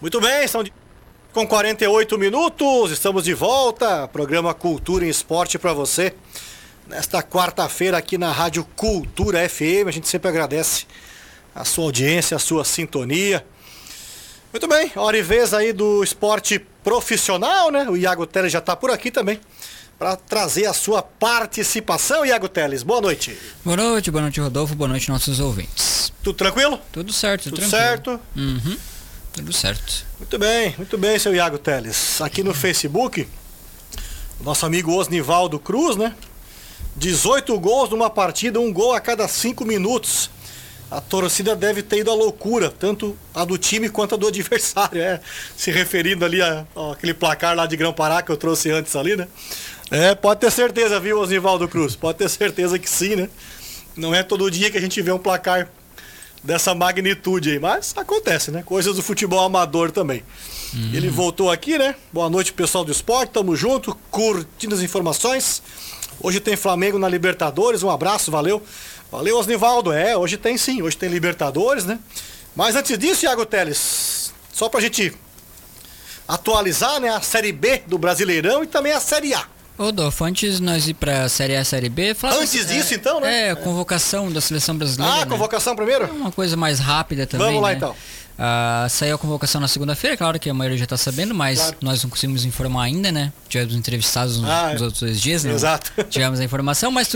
Muito bem, com 48 minutos, estamos de volta. Programa Cultura e Esporte para você. Nesta quarta-feira aqui na Rádio Cultura FM, a gente sempre agradece a sua audiência, a sua sintonia. Muito bem, hora e vez aí do esporte profissional, né? O Iago Teles já está por aqui também para trazer a sua participação. Iago Teles, boa noite. Boa noite, Rodolfo, boa noite, nossos ouvintes. Tudo tranquilo? Tudo certo, tudo tranquilo. Certo? Uhum. Tudo certo. Muito bem, seu Iago Teles. Aqui no Facebook, nosso amigo Osnivaldo Cruz, né? 18 gols numa partida, um gol a cada 5 minutos. A torcida deve ter ido à loucura, tanto a do time quanto a do adversário, se referindo ali àquele placar lá de Grão-Pará que eu trouxe antes ali, né? Pode ter certeza, viu, Osnivaldo Cruz? Pode ter certeza que sim, né? Não é todo dia que a gente vê um placar dessa magnitude aí, mas acontece, né? Coisas do futebol amador também. Ele voltou aqui, né? Boa noite, pessoal do esporte, tamo junto, curtindo as informações. Hoje tem Flamengo na Libertadores, um abraço, valeu. Valeu, Osnivaldo. Hoje tem sim, hoje tem Libertadores, né? Mas antes disso, Iago Teles, só pra gente atualizar, né? A Série B do Brasileirão e também a Série A. Rodolfo, antes de nós ir pra Série A e Série B... Antes disso, então, né? A convocação da Seleção Brasileira. A convocação primeiro? É uma coisa mais rápida também, Vamos lá, né? então. Saiu a convocação na segunda-feira, claro que a maioria já tá sabendo, mas claro, nós não conseguimos informar ainda, né? Tivemos entrevistados nos outros 2 dias, né? Exato. Tivemos a informação, mas